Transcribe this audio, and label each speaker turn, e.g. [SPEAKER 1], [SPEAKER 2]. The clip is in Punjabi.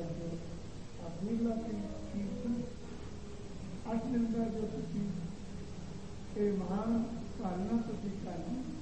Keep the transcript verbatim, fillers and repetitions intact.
[SPEAKER 1] जो अपूर्व कीर्तन अष्टनंदा जो तुसी ये महान पालना तुसी करनी